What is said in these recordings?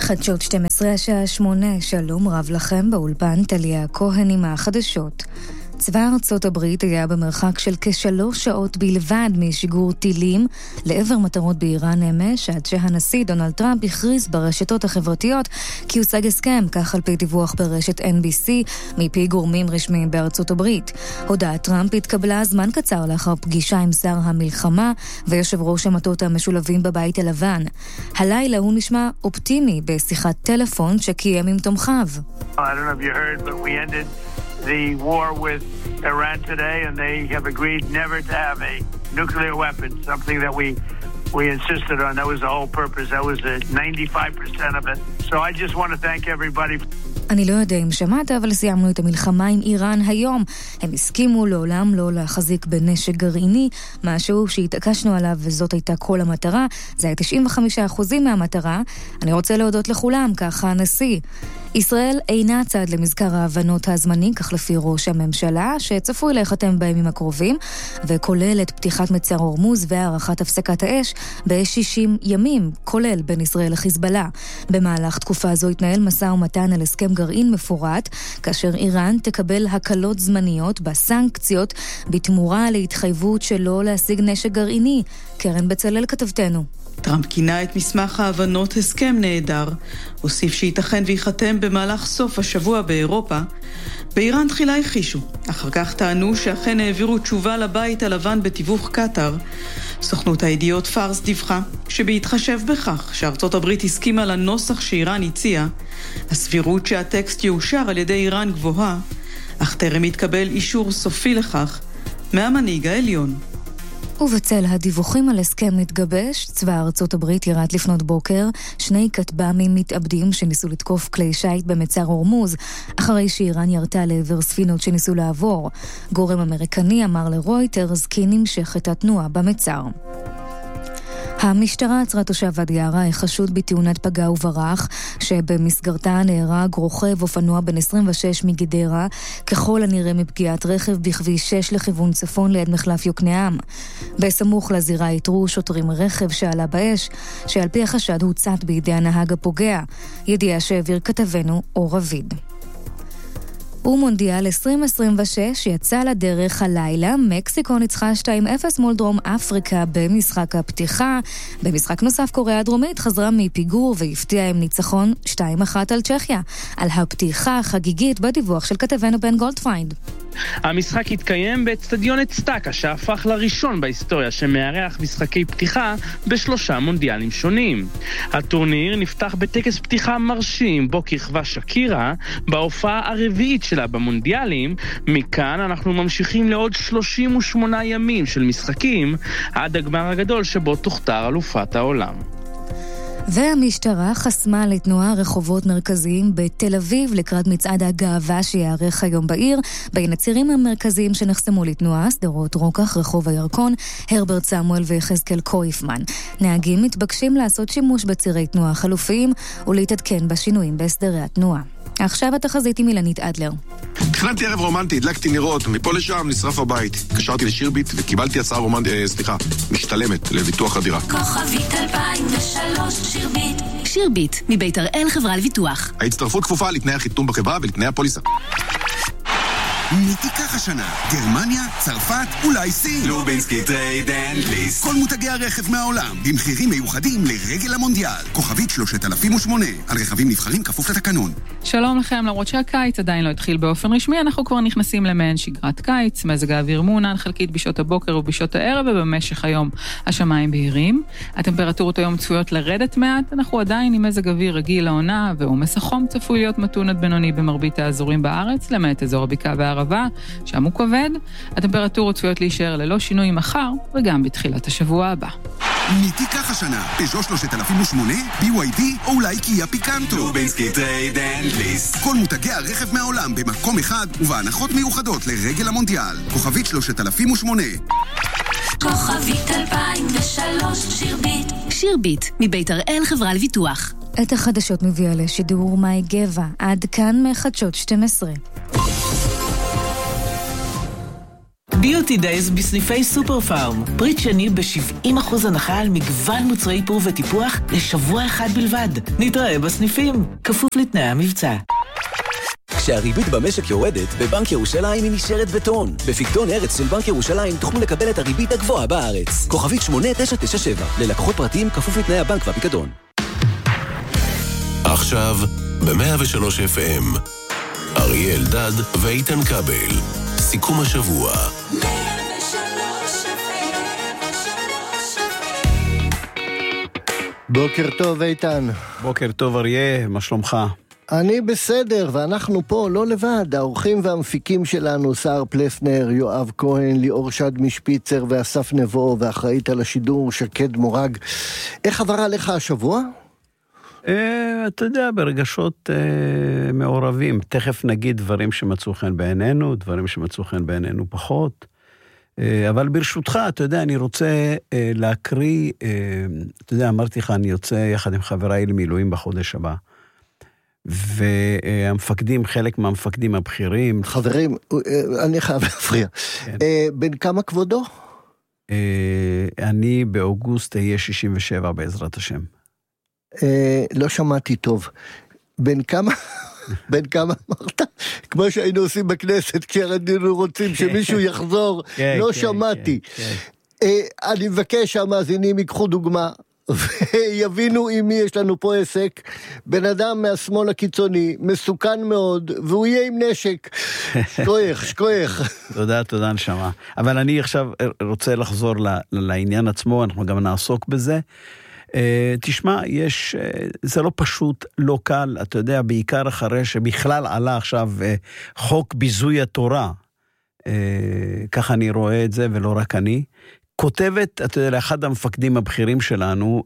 חדשות 12 השעה 8, שלום רב לכם באולפן טליה כהן עם החדשות. צבא ארצות הברית היה במרחק של כ3 שעות בלבד משיגור טילים לעבר מטרות באיראן אמש, עד שהנשיא דונלד טראמפ הכריז ברשתות החברתיות כי הושג הסכם, כך על פי דיווח ברשת NBC מפי גורמים רשמיים בארצות הברית. הודעת טראמפ התקבלה זמן קצר לאחר פגישה עם שר המלחמה ויושב ראש המטות המשולבים בבית הלבן. הלילה הוא נשמע אופטימי בשיחת טלפון שקיים עם תומכיו. I don't know if you heard, but we ended the war with Iran today, and they have agreed never to have a nuclear weapon, something that we insisted on. That was the whole purpose. That was 95% of it. So I just want to thank everybody. אני לא יודע אם שמעת, אבל סיימנו את המלחמה עם איראן היום. הם הסכימו לעולם לא להחזיק בנשק גרעיני, משהו שהתעקשנו עליו וזאת הייתה כל המטרה. זה היה 95% מהמטרה. אני רוצה להודות לכולם, ככה הנשיא. ישראל אינה צד למזכר ההבנות הזמני, כך לפי ראש הממשלה, שצפוי להיחתם בימים הקרובים, וכולל את פתיחת מצר הורמוז והארכת הפסקת האש ב-60 ימים, כולל בין ישראל לחיזבאללה. במהלך תקופה זו התנהל משא ומתן על הסכם גרעין מפורט, כאשר איראן תקבל הקלות זמניות בסנקציות בתמורה להתחייבות שלא להשיג נשק גרעיני. קרן בצלאל כתבתנו. טראמפ כינה את מסמך ההבנות הסכם נהדר, הוסיף שייתכן ויחתם במהלך סוף השבוע באירופה. באיראן תחילה הכחישו, אחר כך טענו שאכן העבירו תשובה לבית הלבן בתיווך קטר. סוכנות הידיעות פארס דיווחה שבהתחשב בכך שארצות הברית הסכימה לנוסח שאיראן הציעה, הסבירות שהטקסט יאושר על ידי איראן גבוהה, אך טרם התקבל אישור סופי לכך מהמנהיג העליון. ובצל הדיווחים על הסכם מתגבש, צבא ארצות הברית ירד לפנות בוקר 2 כטב"מים מתאבדים שניסו לתקוף כלי שייט במצר הורמוז, אחרי שאיראן ירתה לעבר ספינות שניסו לעבור. גורם אמריקני אמר לרויטרס כי נמשכת התנועה במצר. המשטרה עצרה תושב ואדי ערה החשוד בתאונת פגע וברח, שבמסגרתה נהרג רוכב אופנוע בן 26 מגדרה, ככל הנראה מפגיעת רכב בכביש 6 לכיוון צפון ליד מחלף יוקנעם. בסמוך לזירה התרו שוטרים רכב שעלה באש, שעל פי החשד הוצת בידי הנהג הפוגע. ידיעה שהעביר כתבנו אור רביד. ומונדיאל 2026 יצא לדרך הלילה. מקסיקו ניצחה 2-0 מול דרום אפריקה במשחק הפתיחה. במשחק נוסף קוריאה הדרומית חזרה מפיגור והפתיעה עם ניצחון 2-1 על צ'כיה. על הפתיחה החגיגית בדיווח של כתבנו בן גולדפיינד. המשחק התקיים באצטדיון אצטקה, שהפך לראשון בהיסטוריה שמארח משחקי פתיחה ב3 מונדיאלים שונים. הטורניר נפתח בטקס פתיחה מרשים בו כיכבה שקירה בהופעה הרביעית שלה במונדיאלים. מכאן אנחנו ממשיכים לעוד 38 ימים של משחקים עד הגמר הגדול שבו תוכתר אלופת העולם. והמשטרה חסמה לתנועה רחובות מרכזיים בתל אביב לקראת מצעד הגאווה שיערך היום בעיר. בין הצירים המרכזיים שנחסמו לתנועה, סדרות רוקח, רחוב הירקון, הרברט סמואל וחזקאל קויפמן. נהגים מתבקשים לעשות שימוש בצירי תנועה חלופיים ולהתעדכן בשינויים בהסדרי התנועה. עכשיו התחזית עם אילנית אדלר. תכננתי ערב רומנטי, הדלקתי נרות, מפה לשם נשרף הבית. קשרתי לשירביט וקיבלתי הצעה משתלמת לביטוח הדירה. כוכבית 2003 שירביט. שירביט, מבית הראל חברה לביטוח. ההצטרפות כפופה לתנאי החיתום בחברה ולתנאי הפוליסה. מי תיקח השנה? גרמניה, צרפת, אולי סין? לובינסקי טרייד אנד ליסט. כל מותגי הרכב מהעולם, במחירים מיוחדים לרגל המונדיאל. כוכבית 3008, על רכבים נבחרים כפוף לתקנון. שלום לכם, למרות שהקיץ עדיין לא התחיל באופן רשמי, אנחנו כבר נכנסים למעין שגרת קיץ, מזג האוויר מעונן חלקית בשעות הבוקר ובשעות הערב, ובמשך היום השמיים בהירים. הטמפרטורות היום צפויות לרדת מעט, אנחנו עדיין עם מזג אוויר רגיל לעונה, ועומס החום צפוי להיות מתון עד בינוני במרבית האזורים בארץ, למעט אזור הבקעה והערבה, שם הוא כבד. הטמפרטורות צפויות להישאר ללא שינוי מחר, וגם בתחילת השבוע הבא. מי תיקח השנה? פז'ו 3008, BYD או אולי קיה פיקנטו? לובינסקי טרייד אנד ליסט. כל מותגי הרכב מהעולם במקום אחד ובהנחות מיוחדות לרגל המונדיאל. כוכבית 3008. כוכבית 2003 שירביט. שירביט, מבית הראל חברה לביטוח. את החדשות מביאה לשידור מאי גבע. עד כאן מחדשות 12. ביוטי דייז בסניפי סופר פארם. פריט שני ב-70% הנחה על מגוון מוצרי איפור וטיפוח לשבוע אחד בלבד. נתראה בסניפים, כפוף לתנאי המבצע. כשהריבית במשק יורדת, בבנק ירושלים היא נשארת בטון. בפיקדון ארץ של בנק ירושלים תוכלו לקבל את הריבית הגבוהה בארץ. כוכבית 8997, ללקוחות פרטיים כפוף לתנאי הבנק והפיקדון. עכשיו, ב-103 FM, אריה אלדד ואיתן כבל. סיכום השבוע. 103 בוקר טוב איתן. בוקר טוב אריה, מה שלומך? אני בסדר, ואנחנו פה לא לבד, האורחים והמפיקים שלנו, סער פלסנר, יואב כהן, ליאור שד משפיצר ואסף נבו, ואחראית על השידור שקד מורג. איך עבר עליך השבוע? אתה יודע, ברגשות מעורבים. תכף נגיד דברים שמצאו חן בעינינו, דברים שמצאו חן בעינינו פחות. אבל ברשותך, אתה יודע, אני רוצה להקריא, אתה יודע, אמרתי לך, אני יוצא יחד עם חבריי למילואים בחודש הבא. והמפקדים, חלק מהמפקדים הבכירים. חברים, אני חייב להפריע. כן. בין כמה כבודו? אני באוגוסט אהיה 67 בעזרת השם. לא שמעתי טוב. בין כמה אמרת? כמו שהיינו עושים בכנסת, כשהיינו רוצים שמישהו יחזור, לא שמעתי. אני מבקש שהמאזינים ייקחו דוגמה, ויבינו עם מי יש לנו פה עסק. בן אדם מהשמאל הקיצוני, מסוכן מאוד, והוא יהיה עם נשק. שכוח. תודה נשמה. אבל אני עכשיו רוצה לחזור לעניין עצמו, אנחנו גם נעסוק בזה. תשמע, זה לא פשוט, לא קל, אתה יודע, בעיקר אחרי שבכלל עלה עכשיו חוק ביזוי התורה, ככה אני רואה את זה, ולא רק אני, כותבת, אתה יודע, לאחד המפקדים הבכירים שלנו,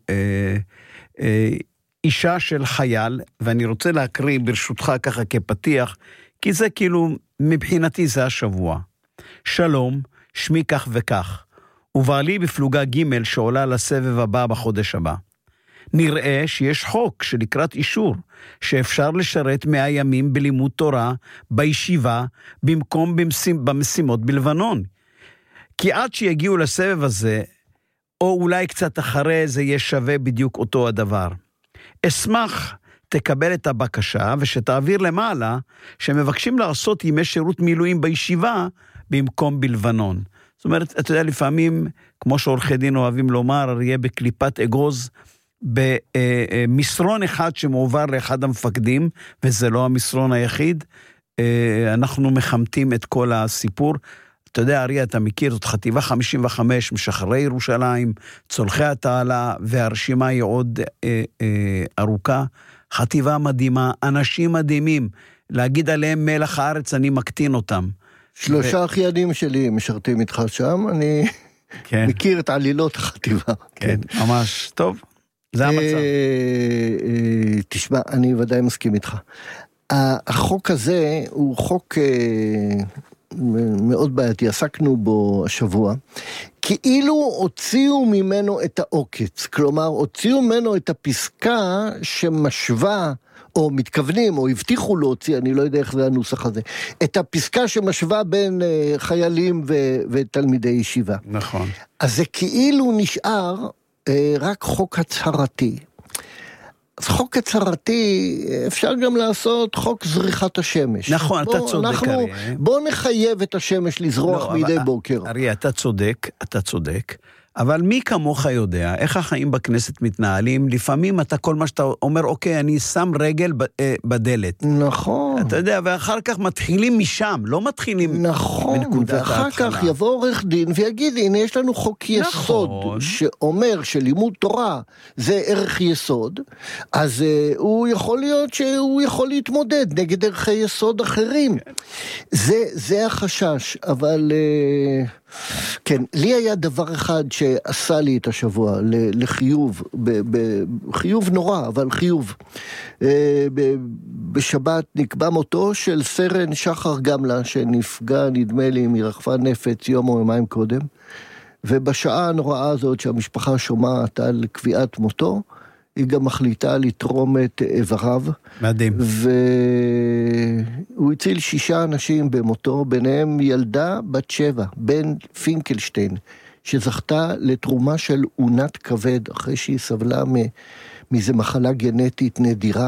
אישה של חייל, ואני רוצה להקריא ברשותך ככה כפתיח, כי זה כאילו, מבחינתי זה השבוע. שלום, שמי כך וכך. ובעלי בפלוגה ג' שעולה לסבב הבא בחודש הבא. נראה שיש חוק שלקראת אישור, שאפשר לשרת 100 ימים בלימוד תורה, בישיבה, במקום במשימות בלבנון. כי עד שיגיעו לסבב הזה, או אולי קצת אחרי זה יהיה שווה בדיוק אותו הדבר. אשמח תקבל את הבקשה, ושתעביר למעלה, שמבקשים לעשות ימי שירות מילואים בישיבה, במקום בלבנון. זאת אומרת, אתה יודע, לפעמים, כמו שעורכי דין אוהבים לומר, יהיה בקליפת אגוז, במסרון אחד שמועבר לאחד המפקדים, וזה לא המסרון היחיד, אנחנו מחמתים את כל הסיפור. אתה יודע, אריה, אתה מכיר, זאת חטיבה 55, משחררי ירושלים, צולחי התעלה, והרשימה היא עוד ארוכה. חטיבה מדהימה, אנשים מדהימים, להגיד עליהם מלח הארץ, אני מקטין אותם. 3 אחיינים שלי משרתים איתך שם, אני מכיר את עלילות החטיבה. כן, ממש טוב, זה המצב. תשמע, אני ודאי מסכים איתך. החוק הזה הוא חוק מאוד בעייתי, עסקנו בו השבוע, כאילו הוציאו ממנו את העוקץ, כלומר הוציאו ממנו את הפסקה שמשווה, או מתכוונים, או הבטיחו להוציא, אני לא יודע איך זה הנוסח הזה, את הפסקה שמשווה בין חיילים ותלמידי ישיבה. נכון. אז זה כאילו נשאר רק חוק הצהרתי. אז חוק הצהרתי, אפשר גם לעשות חוק זריחת השמש. נכון, אתה צודק, אריה. בוא נחייב את השמש לזרוח מידי בוקר. אריה, אתה צודק. אבל מי כמוך יודע איך החיים בכנסת מתנהלים? לפעמים אתה כל מה שאתה אומר, אוקיי, אני שם רגל בדלת. נכון. אתה יודע, ואחר כך מתחילים משם, לא מתחילים מנקודת ההתחלה. ואחר כך יבוא עורך דין ויגיד, הנה יש לנו חוק יסוד, שאומר שלימוד תורה זה ערך יסוד, אז הוא יכול להיות שהוא יכול להתמודד נגד ערכי יסוד אחרים. זה החשש, אבל כן, לי היה דבר אחד שעשה לי את השבוע לחיוב, חיוב נורא, אבל חיוב. בשבת נקבע מותו של סרן שחר גמלה, שנפגע נדמה לי מרחפן נפץ יום או יומיים קודם, ובשעה הנוראה הזאת שהמשפחה שומעת על קביעת מותו, היא גם מחליטה לתרום את איבריו. מדהים. והוא הציל 6 אנשים במותו, ביניהם ילדה בת 7, בן פינקלשטיין, שזכתה לתרומה של אונת כבד, אחרי שהיא סבלה מאיזו מחלה גנטית נדירה.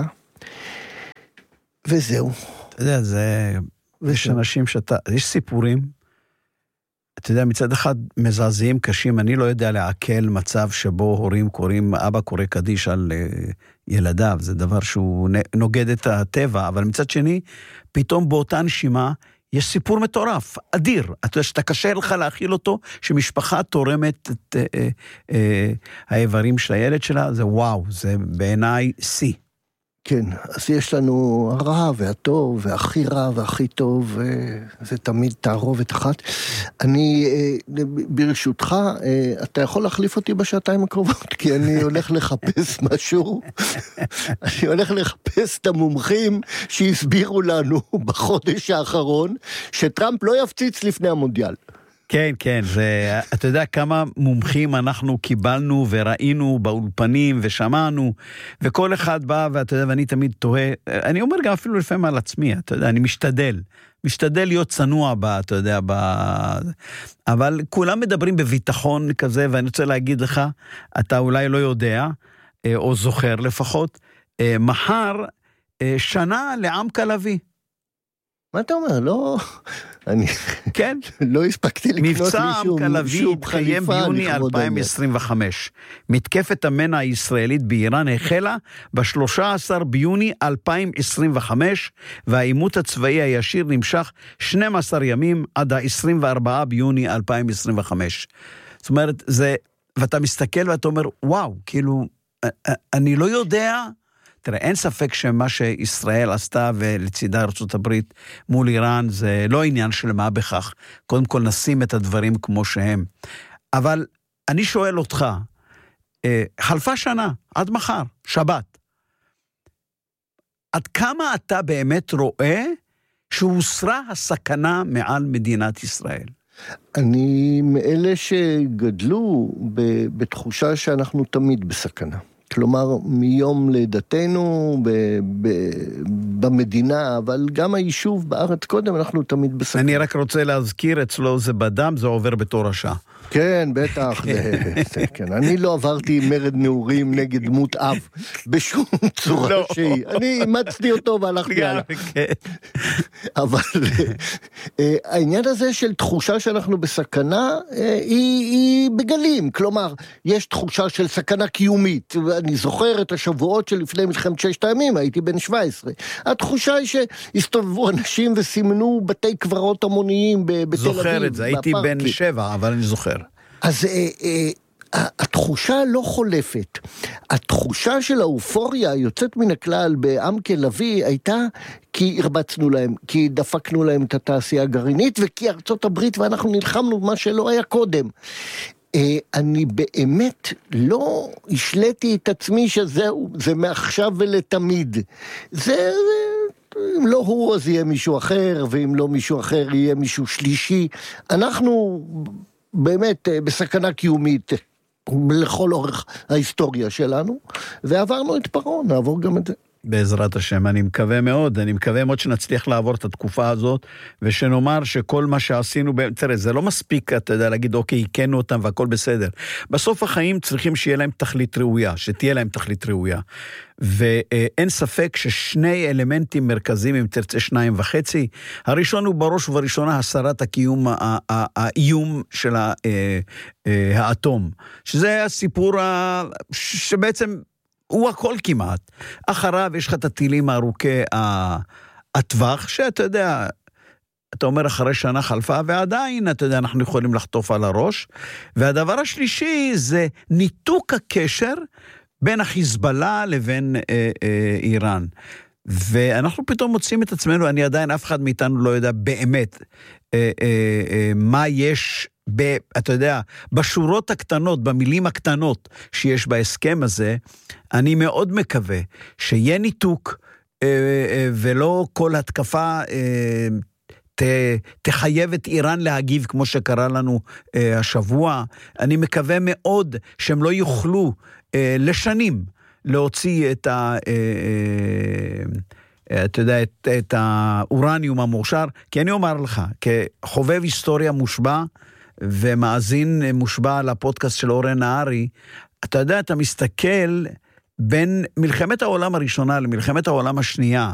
וזהו. אתה יודע, יש אנשים יש סיפורים, אתה יודע, מצד אחד מזעזעים קשים, אני לא יודע לעכל מצב שבו הורים קוראים, אבא קורא קדיש על ילדיו, זה דבר שהוא נוגד את הטבע, אבל מצד שני, פתאום באותה נשימה, יש סיפור מטורף, אדיר, אתה יודע שאתה קשה לך להכיל אותו, שמשפחה תורמת את האיברים של הילד שלה, זה וואו, זה בעיניי סי. כן, אז יש לנו הרע והטוב, והכי רע והכי טוב, זה תמיד תערובת אחת. אני, ברשותך, אתה יכול להחליף אותי בשעתיים הקרובות, כי אני הולך לחפש משהו, אני הולך לחפש את המומחים שהסבירו לנו בחודש האחרון, שטראמפ לא יפציץ לפני המונדיאל. כן, כן, אתה יודע כמה מומחים אנחנו קיבלנו וראינו באולפנים ושמענו, וכל אחד בא, ואתה יודע, ואני תמיד תוהה, אני אומר גם אפילו לפעמים על עצמי, אתה יודע, אני משתדל להיות צנוע בה, אתה יודע, אבל כולם מדברים בביטחון כזה, ואני רוצה להגיד לך, אתה אולי לא יודע, או זוכר לפחות, מחר שנה לעם כלבי. מה אתה אומר? לא... אני כן. לא הספקתי לקנות מבצע עם כלבי התקיים ביוני 2025. מתקפת המנע הישראלית באיראן החלה ב-13 ביוני 2025, והאימות הצבאי הישיר נמשך 12 ימים עד ה-24 ביוני 2025. זאת אומרת, ואתה מסתכל ואתה אומר, וואו, כאילו, אני לא יודע... תראה, אין ספק שמה שישראל עשתה ולצידה ארצות הברית מול איראן זה לא עניין של מה בכך. קודם כל נשים את הדברים כמו שהם. אבל אני שואל אותך, חלפה שנה, עד מחר, שבת. עד כמה אתה באמת רואה שהוסרה הסכנה מעל מדינת ישראל? אני מאלה שגדלו בתחושה שאנחנו תמיד בסכנה. כלומר, מיום לידתנו במדינה, אבל גם היישוב בארץ קודם, אנחנו תמיד בסכנה. אני רק רוצה להזכיר, אצלו זה בדם, זה עובר בתור השעה. כן, בטח. כן. אני לא עברתי מרד נעורים נגד דמות אב, בשום צורה שהיא. אני אימצתי אותו והלכתי עליו. אבל העניין הזה של תחושה שאנחנו בסכנה, היא בגלים. כלומר, יש תחושה של סכנה קיומית. אני זוכר את השבועות שלפני מלחמת 6 הימים, הייתי בן 17. התחושה היא שהסתובבו אנשים וסימנו בתי קברות המוניים בתל אביב. זוכר את זה, הייתי בן 7, אבל אני זוכר. אז התחושה לא חולפת. התחושה של האופוריה היוצאת מן הכלל בעם כלבי הייתה כי הרבצנו להם, כי דפקנו להם את התעשייה הגרעינית, וכי ארצות הברית ואנחנו נלחמנו במה שלא היה קודם. אני באמת לא השלטתי את עצמי שזהו, זה מעכשיו ולתמיד. זה אם לא הוא אז יהיה מישהו אחר, ואם לא מישהו אחר יהיה מישהו שלישי. אנחנו באמת בסכנה קיומית לכל אורך ההיסטוריה שלנו, ועברנו את פרעה, נעבור גם את זה. בעזרת השם, אני מקווה מאוד שנצליח לעבור את התקופה הזאת, ושנאמר שכל מה שעשינו, תראה, זה לא מספיק, אתה יודע, להגיד, אוקיי, הכנו אותם והכל בסדר. בסוף החיים צריכים שיהיה להם תכלית ראויה, שתהיה להם תכלית ראויה. ואין ספק ששני אלמנטים מרכזיים, אם תרצה 2.5, הראשון הוא בראש ובראשונה הסרת האיום של האטום, שזה הסיפור שבעצם הוא הכל כמעט. אחריו יש לך את הטילים הארוכי הטווח, שאתה יודע, אתה אומר אחרי שנה חלפה, ועדיין, אתה יודע, אנחנו יכולים לחטוף על הראש. והדבר השלישי זה ניתוק הקשר בין החיזבאללה לבין איראן. ואנחנו פתאום מוצאים את עצמנו, אני עדיין, אף אחד מאיתנו לא יודע באמת מה יש אתה יודע, בשורות הקטנות, במילים הקטנות שיש בהסכם הזה, אני מאוד מקווה שיהיה ניתוק, ולא כל התקפה תחייב את איראן להגיב כמו שקרה לנו השבוע. אני מקווה מאוד שהם לא יוכלו לשנים להוציא אתה יודע, את האורניום המורשר, כי אני אומר לך, כחובב היסטוריה מושבע, ומאזין מושבע לפודקאסט של אורן נהרי, אתה יודע, אתה מסתכל בין מלחמת העולם הראשונה למלחמת העולם השנייה,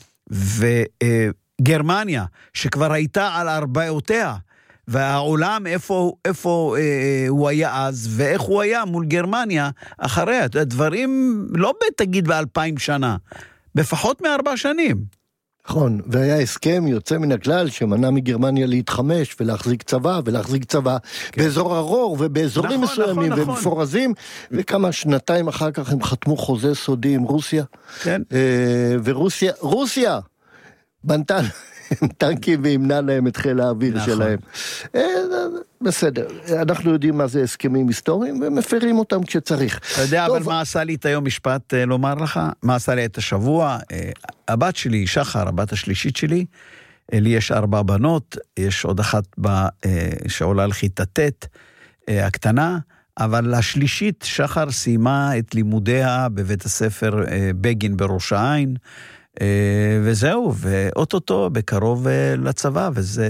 וגרמניה, שכבר הייתה על ארבעותיה, והעולם איפה הוא היה אז, ואיך הוא היה מול גרמניה אחריה, דברים לא תגיד ב2000 שנה, בפחות מ4 שנים. נכון, והיה הסכם יוצא מן הכלל שמנע מגרמניה להתחמש ולהחזיק צבא, באזור הרור ובאזורים מסוימים ומפורזים, וכמה שנתיים אחר כך הם חתמו חוזה סודי עם רוסיה. כן. ורוסיה בנתה טנקים והמנע להם את חיל האוויר שלהם. בסדר, אנחנו יודעים מה זה הסכמים היסטוריים, ומפרים אותם כשצריך. אתה יודע, אבל מה עשה לי את היום משפט לומר לך? מה עשה לי את השבוע? הבת שלי, שחר, הבת השלישית שלי, לי יש 4 בנות, יש עוד אחת שעולה לכיתה ט' הקטנה, אבל השלישית, שחר, סיימה את לימודיה בבית הספר בגין בראש העין, וזהו, ואוטוטו בקרוב לצבא, וזה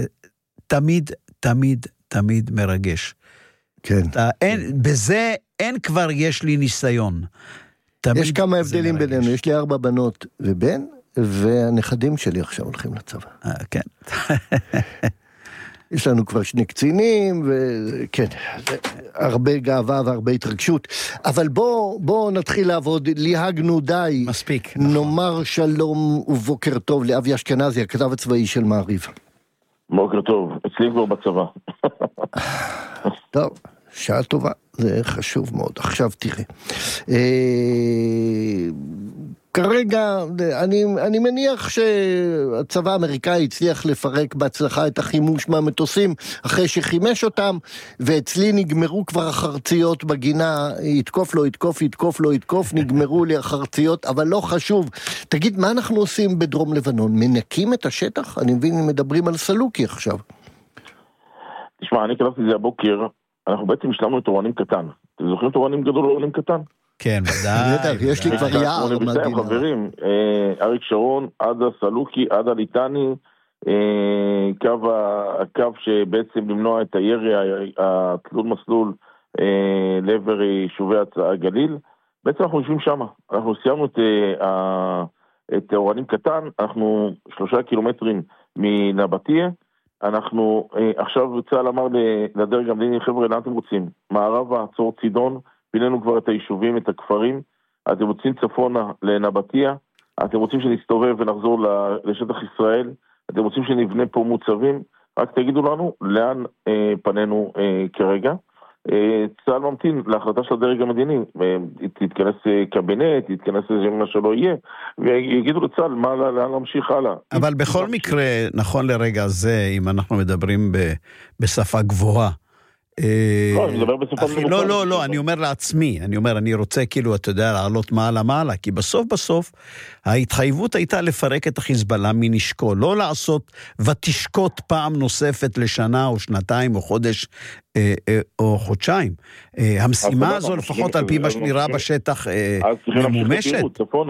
תמיד מרגש. כן. בזה כבר יש לי ניסיון. יש כמה הבדלים בינינו, יש לי 4 בנות ובן, והנכדים שלי עכשיו הולכים לצבא. כן. יש לנו כבר 2 קצינים, וכן, הרבה גאווה והרבה התרגשות. אבל בוא נתחיל לעבוד, ליהגנו די. מספיק. נאמר שלום ובוקר טוב לאבי אשכנזי, הכתב הצבאי של מעריב. בוקר טוב, אצלי כבר בצבא. טוב, שעה טובה, זה חשוב מאוד. עכשיו תראה. כרגע, אני מניח שהצבא האמריקאי הצליח לפרק בהצלחה את החימוש מהמטוסים, אחרי שחימש אותם, ואצלי נגמרו כבר החרציות בגינה, יתקוף, נגמרו לי החרציות, אבל לא חשוב. תגיד, מה אנחנו עושים בדרום לבנון? מנקים את השטח? אני מבין, מדברים על סלוקי עכשיו. תשמע, אני כתבתי זה הבוקר, אנחנו בעצם השלמנו את אורנים קטן. אתם זוכרים את אורנים גדול או אורנים קטן? כן, ודאי. יש לי כבר יער מדינה. חברים, אריק שרון, עד הסלוקי, עד הליטני, הקו שבעצם למנוע את הירי, התלול מסלול לעבר יישובי הגליל, בעצם אנחנו יושבים שם. אנחנו סיימנו את אורנים קטן, אנחנו 3 קילומטרים מנבטיה, אנחנו עכשיו צה"ל אמר לדרג המדיני, חבר'ה, לאן אתם רוצים? מערבה, צור צידון, בינינו כבר את היישובים, את הכפרים, אתם רוצים צפונה לנבטיה, אתם רוצים שנסתובב ונחזור לשטח ישראל, אתם רוצים שנבנה פה מוצבים, רק תגידו לנו לאן פנינו כרגע. צה"ל ממתין להחלטה של הדרג המדיני, תתכנס קבינט, תתכנס מה שלא יהיה, ויגידו לצה"ל לאן להמשיך הלאה. אבל בכל מקרה, נכון לרגע זה, אם אנחנו מדברים בשפה גבוהה, לא, אני אומר לעצמי, אני רוצה כאילו, אתה יודע, לעלות מעלה, כי בסוף, ההתחייבות הייתה לפרק את החיזבאללה מנשקו, לא לעשות ותשקוט פעם נוספת לשנה או שנתיים או חודש או חודשיים. המשימה הזו, לפחות על פי מה שנראה בשטח, ממומשת.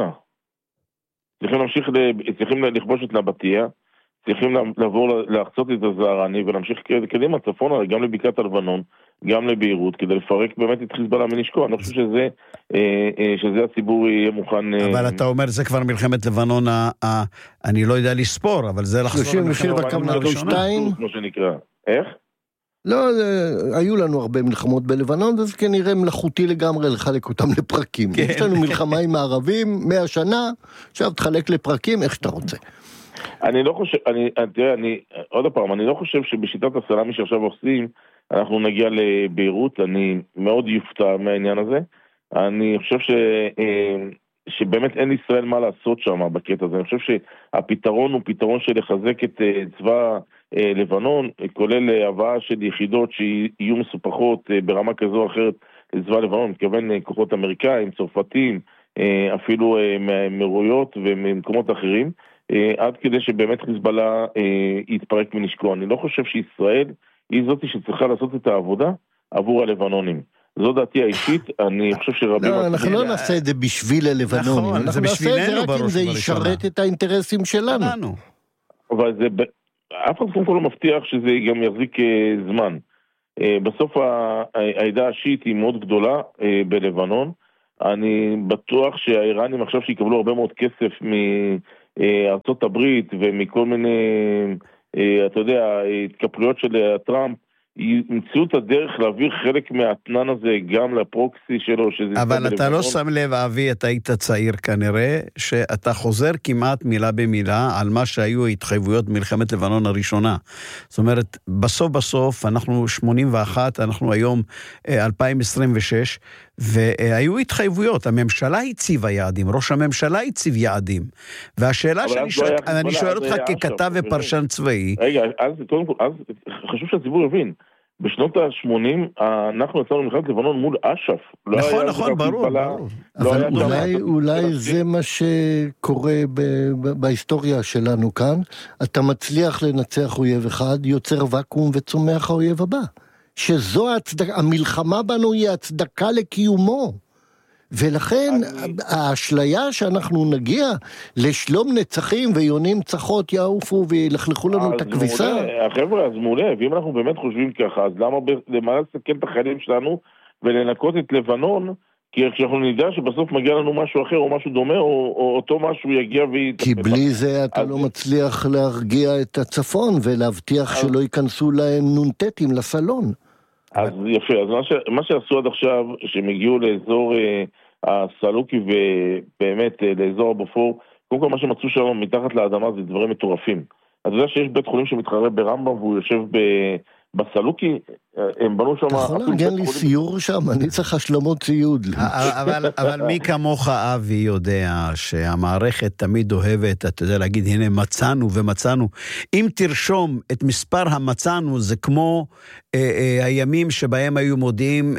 צריכים לכבוש את נבטיה, צריכים לעבור לחצות את הזערני ולהמשיך קדימה צפונה, גם לבקעת הלבנון, גם לביירות, כדי לפרק באמת את חיזבאללה מנשקו. אני חושב שזה הציבור יהיה מוכן... אבל אתה אומר, זה כבר מלחמת לבנון, אני לא יודע לספור, אבל זה לחזור למלחמת לבנון הראשונה. כמו שנקרא. איך? לא, היו לנו הרבה מלחמות בלבנון, וזה כנראה מלאכותי לגמרי לחלק אותם לפרקים. יש לנו מלחמה עם הערבים 100 שנה, עכשיו תחלק לפרקים איך שאתה רוצה. אני לא חושב, עוד פעם, אני לא חושב שבשיטת הסלאמי שעכשיו עושים, אנחנו נגיע לביירות, אני מאוד יופתע מהעניין הזה. אני חושב שבאמת אין ישראל מה לעשות שם בקטע הזה. אני חושב שהפתרון הוא פתרון של לחזק את צבא לבנון, כולל הבאה של יחידות שיהיו מסופחות ברמה כזו או אחרת לצבא לבנון, מתכוון כוחות אמריקאים, צרפתים, אפילו מאמירויות וממקומות אחרים, עד כדי שבאמת חיזבאללה יתפרק מנשקו. אני לא חושב שישראל היא זאת שצריכה לעשות את העבודה עבור הלבנונים. זו דעתי האישית, אני חושב שרבים... לא, אנחנו לא נעשה את זה בשביל הלבנונים, אנחנו נעשה את זה רק אם זה ישרת את האינטרסים שלנו. אבל זה, אף אחד קודם כל לא מבטיח שזה גם יחזיק זמן. בסוף העדה השיעית היא מאוד גדולה בלבנון, אני בטוח שהאיראנים עכשיו שיקבלו הרבה מאוד כסף מארצות הברית ומכל מיני, אתה יודע, התקפלויות של טראמפ, ימצאו את הדרך להעביר חלק מהתנן הזה גם לפרוקסי שלו. אבל אתה לא שם לב, אבי, אתה היית צעיר כנראה, שאתה חוזר כמעט מילה במילה על מה שהיו ההתחייבויות מלחמת לבנון הראשונה. זאת אומרת, בסוף, אנחנו 81, אנחנו היום 2026, והיו התחייבויות, הממשלה הציבה יעדים, ראש הממשלה הציב יעדים, והשאלה שאני שואל אותך ככתב ופרשן צבאי... רגע, אז קודם כל, אז חשוב שהציבור יבין, בשנות ה-80 אנחנו יצאנו מלחמת לבנון מול אש"ף. נכון, ברור. אבל אולי זה מה שקורה בהיסטוריה שלנו כאן, אתה מצליח לנצח אויב אחד, יוצר וקום וצומח האויב הבא. שזו המלחמה בנו היא הצדקה לקיומו. ולכן האשליה שאנחנו נגיע לשלום נצחים ויונים צחות יעופו וילכלכו לנו את הכביסה. החבר'ה, אז מעולה, ואם אנחנו באמת חושבים ככה, אז למה לסכן את החיילים שלנו ולנקות את לבנון, כי כשאנחנו נדע שבסוף מגיע לנו משהו אחר או משהו דומה, או אותו משהו יגיע ויתפל. כי בלי זה אתה לא מצליח להרגיע את הצפון ולהבטיח שלא ייכנסו להם נונטטים לסלון. אז יפה, אז מה שעשו עד עכשיו, שהם הגיעו לאזור הסלוקי ובאמת לאזור הבופור, קודם כל מה שמצאו שם מתחת לאדמה זה דברים מטורפים. אתה יודע שיש בית חולים שמתחרה ברמב"ם והוא יושב בסלוקי, הם בנו שם... אתה יכול לארגן לי סיור שם, אני צריך השלמות ציוד. אבל מי כמוך אבי יודע שהמערכת תמיד אוהבת, אתה יודע להגיד, הנה מצאנו ומצאנו. אם תרשום את מספר המצאנו, זה כמו הימים שבהם היו מודיעים,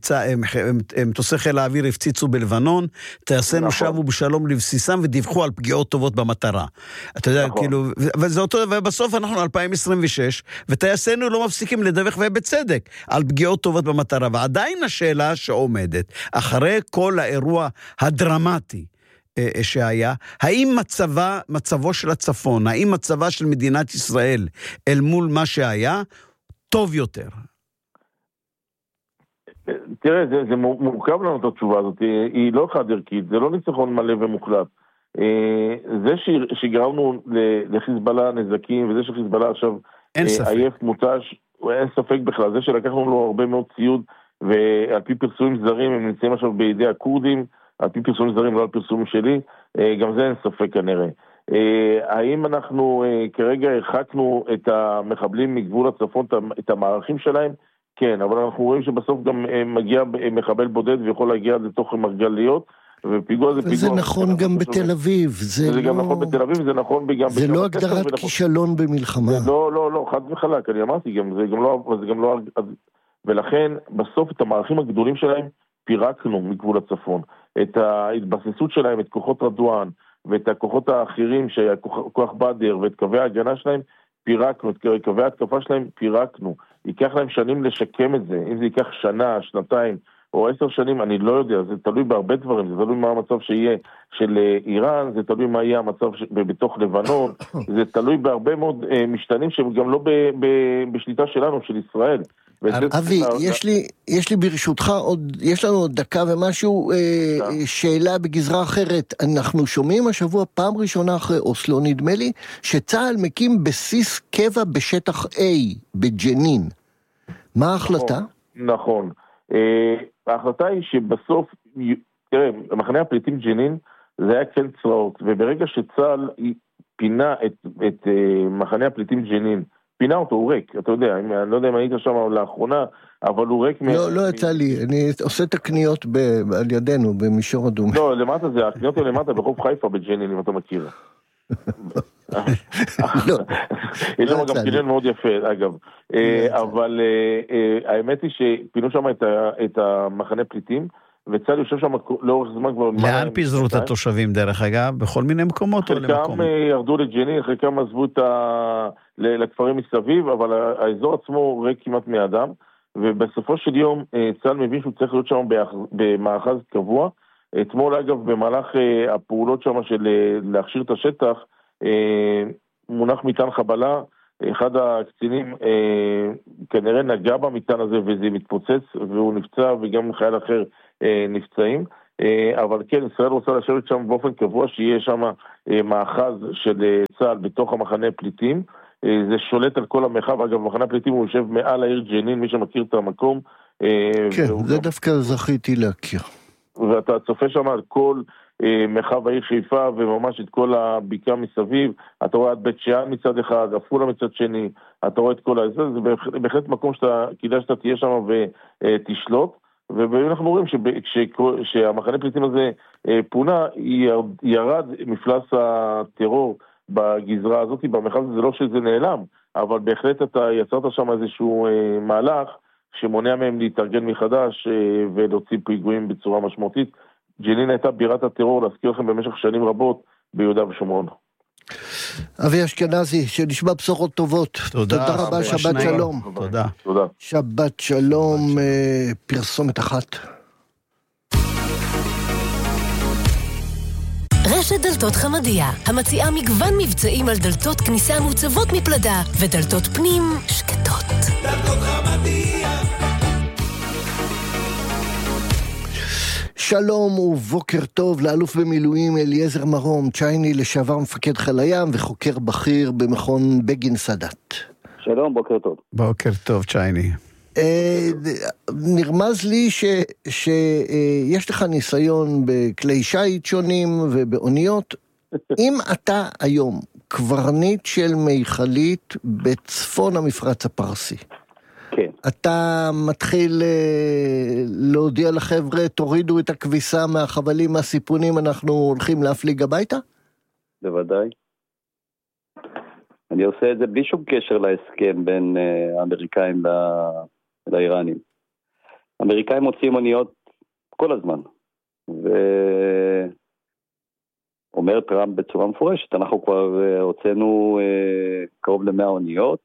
מטוסי חיל האוויר הפציצו בלבנון, טייסינו שבו בשלום לבסיסם ודיווחו על פגיעות טובות במטרה. אתה יודע, כאילו, וזה אותו, ובסוף אנחנו 2026, וטייסינו לא מפסיקים לדווח ובצדק. על פגיעות טובות במטרה, ועדיין השאלה שעומדת, אחרי כל האירוע הדרמטי שהיה, האם מצבו של הצפון, האם מצבה של מדינת ישראל אל מול מה שהיה, טוב יותר? תראה, זה מורכב לנו את התשובה הזאת, היא לא חד ערכית, זה לא ניצחון מלא ומוחלט. זה שגרמנו לחיזבאללה נזקים, וזה שחיזבאללה עכשיו עייף מוטש, אין ספק בכלל, זה שלקחנו לו הרבה מאוד ציוד, ועל פי פרסומים זרים, הם נמצאים עכשיו בידי הקורדים, על פי פרסומים זרים, לא על פרסומים שלי, גם זה אין ספק כנראה. האם אנחנו כרגע הרחקנו את המחבלים מגבול הצפון, את המערכים שלהם? כן, אבל אנחנו רואים שבסוף גם מגיע מחבל בודד, ויכול להגיע לתוך מרגליות, ופיגוע זה פיגוע. וזה נכון גם בתל אביב. זה גם נכון בתל אביב, זה נכון גם... זה לא הגדרת כישלון במלחמה. לא, חד וחלק, אני אמרתי גם, זה גם לא... ולכן, בסוף את המערכים הגדולים שלהם פירקנו מגבול הצפון. את ההתבססות שלהם, את כוחות רדואן, ואת הכוחות האחרים, שהיה כוח בדר, ואת קווי ההגנה שלהם, פירקנו, את קווי ההתקפה שלהם פירקנו. ייקח להם שנים לשקם את זה, אם זה ייקח שנה, שנתיים, או 10 שנים, אני לא יודע, זה תלוי בהרבה דברים, זה תלוי מה המצב שיהיה של איראן, זה תלוי מה יהיה המצב בתוך לבנון, זה תלוי בהרבה מאוד משתנים שהם גם לא בשליטה שלנו, של ישראל. אבי, יש לי ברשותך יש לנו עוד דקה ומשהו, שאלה בגזרה אחרת. אנחנו שומעים השבוע פעם ראשונה אחרי אוסלו, נדמה לי, שצה"ל מקים בסיס קבע בשטח A, בג'נין. מה ההחלטה? נכון. ההחלטה היא שבסוף, תראה, מחנה הפליטים ג'נין, זה היה כן צרעות, וברגע שצה"ל פינה את מחנה הפליטים ג'נין, פינה אותו, הוא ריק, אתה יודע, אני לא יודע אם היית שם לאחרונה, אבל הוא ריק... לא יצא לי, אני עושה את הקניות על ידינו, במישור אדום. לא, למטה זה, הקניות הן למטה בחוף חיפה בג'נין, אם אתה מכיר. יש שם גם קניין מאוד יפה, אגב. אבל האמת היא שפינו שם את המחנה פליטים, וצה"ל יושב שם לאורך זמן כבר... לאן פיזרו את התושבים דרך אגב? בכל מיני מקומות או למקום? חלקם ירדו לג'נין, חלקם עזבו לכפרים מסביב, אבל האזור עצמו ריק כמעט מאדם, ובסופו של יום צה"ל מבין שהוא צריך להיות שם במאחז קבוע. אתמול אגב במהלך הפעולות שם של להכשיר את השטח, מונח מטען חבלה, אחד הקצינים כנראה נגע במטען הזה וזה מתפוצץ והוא נפצע וגם חייל אחר נפצעים. אבל כן, ישראל רוצה לשבת שם באופן קבוע, שיהיה שם מאחז של צה"ל בתוך המחנה פליטים. זה שולט על כל המרחב. אגב, מחנה פליטים הוא יושב מעל העיר ג'נין, מי שמכיר את המקום. כן, זה דווקא זכיתי להכיר. ואתה צופה שם על כל מרחב העיר חיפה, וממש את כל הבקעה מסביב. אתה רואה את בית שאן מצד אחד, עפולה מצד שני, אתה רואה את כל הזה. זה בהחלט מקום כדאי שאתה תהיה שם ותשלוט. ואנחנו רואים שהמחנה פליטים הזה פונה, ירד מפלס הטרור בגזרה הזאת, במרחב הזה. זה לא שזה נעלם, אבל בהחלט אתה יצרת שם איזשהו מהלך שמונע מהם להתארגן מחדש ולהוציא פיגועים בצורה משמעותית. ג'נין הייתה בירת הטרור, להזכיר לכם, במשך שנים רבות ביהודה ושומרון. אבי אשכנזי, שנשמע בשורות טובות. תודה רבה, שבת שלום. תודה. שבת שלום, פרסומת אחת. רשת דלתות חמדיה, המציעה מגוון מבצעים על דלתות כניסה מוצבות מפלדה ודלתות פנים שקטות. דלתות חמדיה. שלום ובוקר טוב לאלוף במילואים אליעזר מרום, צ'ייני לשעבר מפקד חיל הים וחוקר בכיר במכון בגין סאדאת. שלום, בוקר טוב. בוקר טוב, צ'ייני. נרמז לי שיש לך ניסיון בכלי שיט שונים ובאוניות. אם אתה היום קברניט של מיכלית בצפון המפרץ הפרסי, כן. אתה מתחיל להודיע לחבר'ה, תורידו את הכביסה מהחבלים, מהסיפונים, אנחנו הולכים להפליג הביתה? בוודאי. אני עושה את זה בלי שום קשר להסכם בין האמריקאים לאיראנים. האמריקאים מוציאים אוניות כל הזמן. ואומר טראמפ בצורה מפורשת, אנחנו כבר הוצאנו קרוב ל-100 אוניות,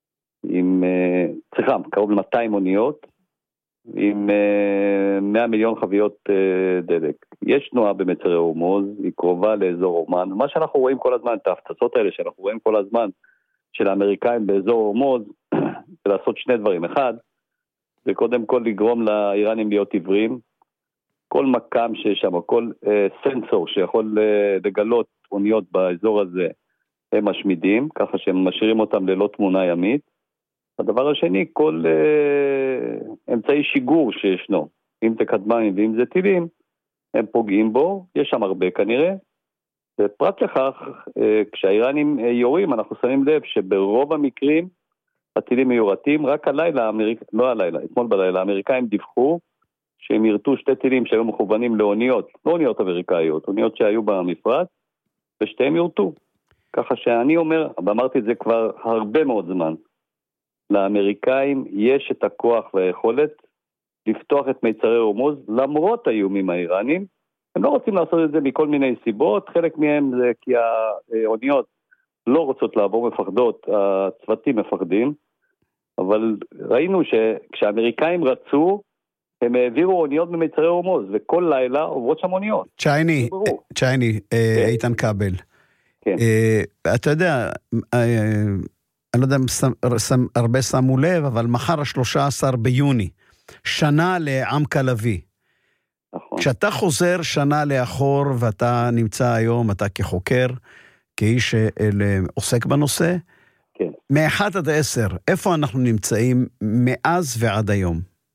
קרוב ל-200 אוניות, עם 100 מיליון חביות דלק. יש תנועה במצרי הורמוז, היא קרובה לאזור אומן. מה שאנחנו רואים כל הזמן, את ההפצצות האלה שאנחנו רואים כל הזמן, של האמריקאים באזור הורמוז, זה לעשות שני דברים. אחד, זה קודם כל לגרום לאיראנים להיות עיוורים. כל מקם שיש שם, כל סנסור שיכול לגלות אוניות באזור הזה, הם משמידים, ככה שהם משאירים אותם ללא תמונה ימית. הדבר השני, כל אמצעי שיגור שישנו, אם זה כטב"מים ואם זה טילים, הם פוגעים בו, יש שם הרבה כנראה. ופרט לכך, כשהאיראנים יורים, אנחנו שמים לב שברוב המקרים הטילים מיורטים. רק הלילה, אתמול בלילה, האמריקאים דיווחו שהם ירתו שתי טילים שהיו מכוונים לאוניות, לא אוניות אמריקאיות, אוניות שהיו במפרץ, ושתיהם יורתו. ככה שאני אומר, ואמרתי את זה כבר הרבה מאוד זמן, לאמריקאים יש את הכוח והיכולת לפתוח את מיצרי הורמוז למרות האיומים האיראנים. הם לא רוצים לעשות את זה מכל מיני סיבות, חלק מהם זה כי האוניות לא רוצות לעבור, מפחדות, הצוותים מפחדים, אבל ראינו שכשהאמריקאים רצו, הם העבירו אוניות במיצרי הורמוז, וכל לילה עוברות שם אוניות. צ'ייני, איתן כבל. כן. אתה יודע, אני לא יודע אם הרבה שמו לב, אבל מחר 13 ביוני, שנה לעמקה לביא. נכון. כשאתה חוזר שנה לאחור, ואתה נמצא היום, אתה כחוקר, כאיש עוסק בנושא, כן. מ-1 עד 10, איפה אנחנו נמצאים מאז ועד היום?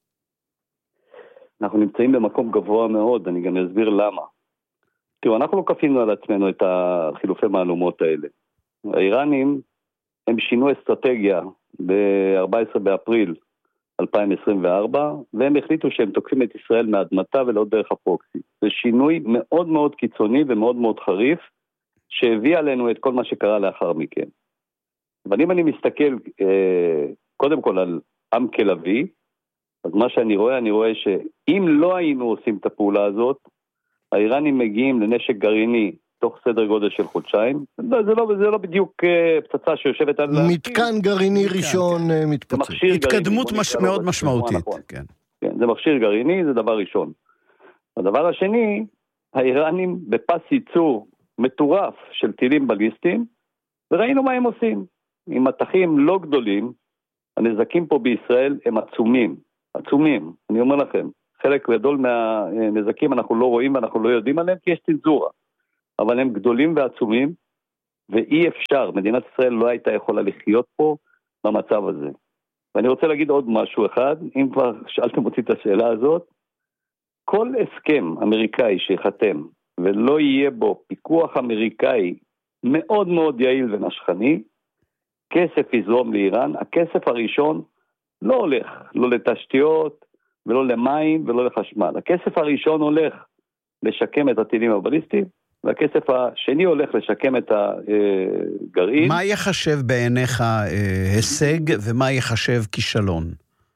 אנחנו נמצאים במקום גבוה מאוד, אני גם אסביר למה. תראו, אנחנו לא כפינו על עצמנו את החילופי מהלומות האלה. האיראנים, הם שינו אסטרטגיה ב-14 באפריל 2024, והם החליטו שהם תוקפים את ישראל מאדמתה ולא דרך הפרוקסי. זה שינוי מאוד מאוד קיצוני ומאוד מאוד חריף, שהביא עלינו את כל מה שקרה לאחר מכן. אבל אם אני מסתכל קודם כל על עמקה לביא, אז מה שאני רואה שאם לא היינו עושים את הפעולה הזאת, האיראנים מגיעים לנשק גרעיני תוך סדר גודל של חודשיים. זה לא בדיוק פצצה שיושבת על... מתקן גרעיני ראשון מתפוצץ. התקדמות מאוד משמעותית. כן, זה מכשיר גרעיני, זה דבר ראשון. הדבר השני, האיראנים בפס ייצור מטורף של טילים בליסטיים, וראינו מה הם עושים. עם מתחים לא גדולים, הנזקים פה בישראל הם עצומים, אני אומר לכם. חלק גדול מהנזקים אנחנו לא רואים ואנחנו לא יודעים עליהם, כי יש צנזורה. אבל הם גדולים ועצומים, ואי אפשר, מדינת ישראל לא הייתה יכולה לחיות פה במצב הזה. ואני רוצה להגיד עוד משהו אחד, אם כבר שאלתם אותי את השאלה הזאת, כל הסכם אמריקאי שיחתם, ולא יהיה בו פיקוח אמריקאי מאוד מאוד יעיל ונשכני, כסף יזרום לאיראן, הכסף הראשון לא הולך, לא לתשתיות, ולא למים ולא לחשמל. הכסף הראשון הולך לשקם את הטילים הבליסטיים, והכסף השני הולך לשקם את הגרעין. מה יחשב בעיניך הישג ומה יחשב כישלון?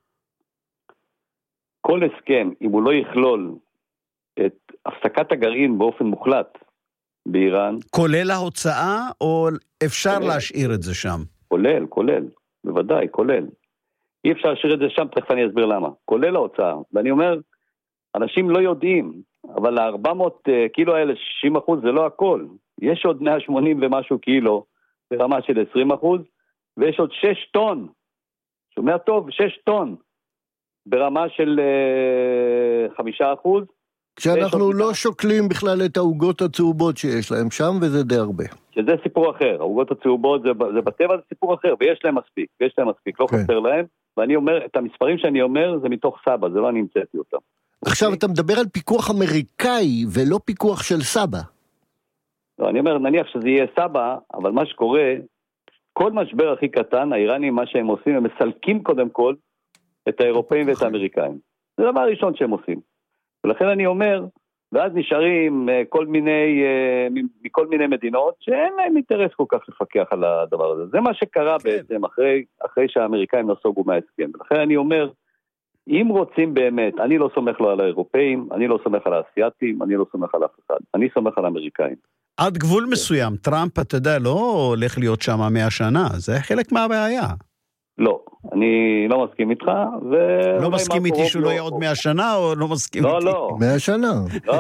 כל הסכם, אם הוא לא יכלול את הפסקת הגרעין באופן מוחלט באיראן. כולל ההוצאה או אפשר להשאיר את זה שם? כולל, בוודאי, כולל. אי אפשר להשאיר את זה שם, תכף אני אסביר למה. כולל ההוצאה. ואני אומר, אנשים לא יודעים, אבל ה-400 קילו האלה, 60% זה לא הכל. יש עוד 180 ומשהו קילו, ברמה של 20%, ויש עוד 6 טון. שומע טוב? 6 טון. ברמה של 5%. כשאנחנו לא שוקלים בכלל את העוגות הצהובות שיש להם שם, וזה די הרבה. שזה סיפור אחר. העוגות הצהובות זה בטבע, זה סיפור אחר, ויש להם מספיק, לא חסר להם. ואני אומר, את המספרים שאני אומר, זה מתוך סבא, זה לא אני המצאתי אותם. עכשיו אתה מדבר על פיקוח אמריקאי, ולא פיקוח של סבא. לא, אני אומר, נניח שזה יהיה סבא, אבל מה שקורה, כל משבר הכי קטן, האיראנים, מה שהם עושים, הם מסלקים קודם כל, את האירופאים ואת האמריקאים. זה דבר הראשון שהם עושים. ולכן אני אומר, ואז נשארים מכל מיני מדינות, שאין להם אינטרס כל כך לפקח על הדבר הזה. זה מה שקרה בעצם אחרי שהאמריקאים נסוגו מההסכם. ולכן אני אומר, אם רוצים באמת, אני לא סומך לו על האירופאים, אני לא סומך על האסייתים, אני לא סומך על אף אחד, אני סומך על האמריקאים. עד גבול מסוים, טראמפ, אתה יודע, לא הולך להיות שם 100 שנה, זה חלק מהבעיה. לא, אני לא מסכים איתך, לא מסכים איתי שהוא לא יהיה עוד 100 שנה, או לא מסכים איתי? לא. 100 שנה.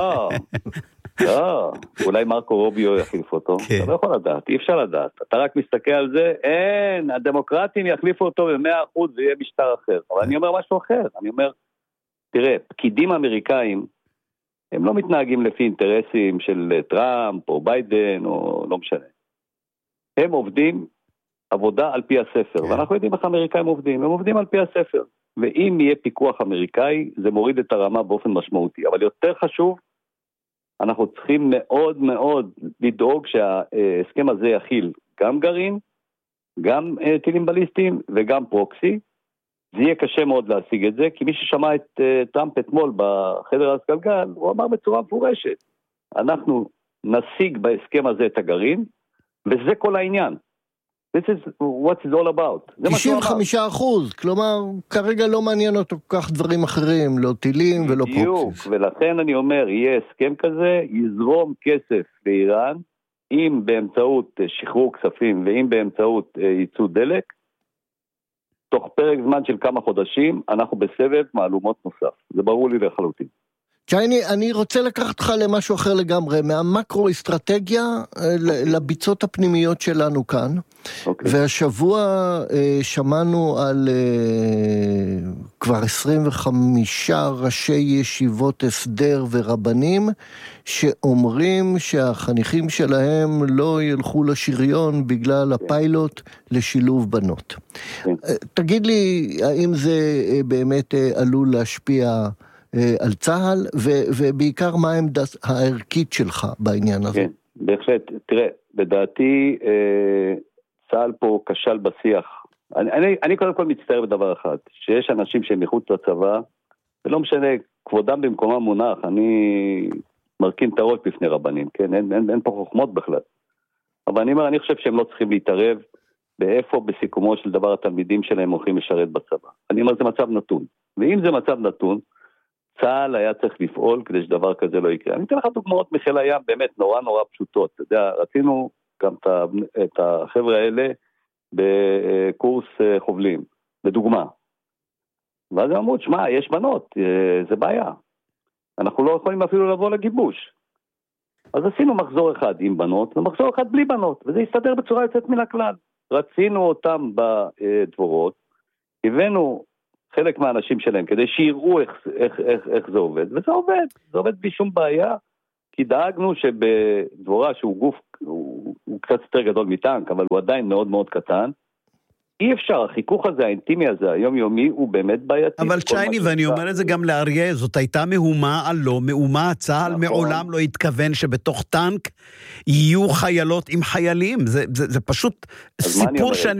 לא, אולי מרקו רוביו יחליף אותו, אתה לא יכול לדעת, אי אפשר לדעת, אתה רק מסתכל על זה, אין, הדמוקרטים יחליפו אותו ב100% ויהיה משטר אחר, אבל אני אומר משהו אחר, אני אומר, תראה, פקידים אמריקאים, הם לא מתנהגים לפי אינטרסים של טראמפ או ביידן או לא משנה, הם עובדים עבודה על פי הספר, ואנחנו יודעים איך האמריקאים עובדים, הם עובדים על פי הספר, ואם יהיה פיקוח אמריקאי, זה מוריד את הרמה באופן משמעותי, אבל יותר חשוב, אנחנו צריכים מאוד מאוד לדאוג שההסכם הזה יכיל גם גרעין, גם טילים בליסטיים וגם פרוקסי. זה יהיה קשה מאוד להשיג את זה, כי מי ששמע את טראמפ אתמול בחדר הסגלגל, הוא אמר בצורה מפורשת, אנחנו נשיג בהסכם הזה את הגרעין, וזה כל העניין. This is what it's all about. 95%, כלומר, כרגע לא מעניין אותו כך דברים אחרים, לא טילים ולא פרוקסיס. בדיוק, ולכן אני אומר, יהיה הסכם כזה, יזרום כסף לאיראן, אם באמצעות שחרור כספים, ואם באמצעות ייצוא דלק, תוך פרק זמן של כמה חודשים, אנחנו בסבב מהלומות נוסף. זה ברור לי לחלוטין. צ'ייני, אני רוצה לקחת לך למשהו אחר לגמרי, מהמקרו-אסטרטגיה לביצות הפנימיות שלנו כאן, והשבוע שמענו על כבר 25 ראשי ישיבות הסדר ורבנים, שאומרים שהחניכים שלהם לא ילכו לשריון בגלל הפיילוט לשילוב בנות. תגיד לי, האם זה באמת עלול להשפיע על צהל, ובעיקר מה העמדה הערכית שלך בעניין הזה? כן, בהחלט. תראה, לדעתי, צהל פה כשל בשיח. אני קודם כל מצטער בדבר אחד, שיש אנשים שהם מחוץ לצבא, ולא משנה, כבודם במקומם מונח, אני מרכין את הראש בפני רבנים, כן? אין פה חוכמות בכלל. אבל אני חושב שהם לא צריכים להתערב באיפה בסיכומו של דבר התלמידים שלהם הולכים לשרת בצבא. אני אומר, זה מצב נתון. ואם זה מצב נתון, צה"ל היה צריך לפעול כדי שדבר כזה לא יקרה. אני אתן לך דוגמאות מחיל הים באמת נורא נורא פשוטות. אתה יודע, רצינו גם את החבר'ה האלה בקורס חובלים, לדוגמה. ואז הם אמרו, שמע, יש בנות, זה בעיה. אנחנו לא יכולים אפילו לבוא לגיבוש. אז עשינו מחזור אחד עם בנות, ומחזור אחד בלי בנות, וזה הסתדר בצורה יוצאת מן הכלל. רצינו אותם בדבורות, הבאנו חלק מהאנשים שלהם, כדי שיראו איך זה עובד, וזה עובד, זה עובד בלי שום בעיה, כי דאגנו שבדבורה, שהוא גוף, הוא קצת יותר גדול מטנק, אבל הוא עדיין מאוד מאוד קטן, אי אפשר, החיכוך הזה, האינטימי הזה, היומיומי, הוא באמת בעייתי. אבל צ'ייני, ואני אומר את זה גם לאריה, זאת הייתה מהומה על לא, מהומה צה"ל מעולם לא התכוון שבתוך טנק יהיו חיילות עם חיילים, זה פשוט סיפור שאני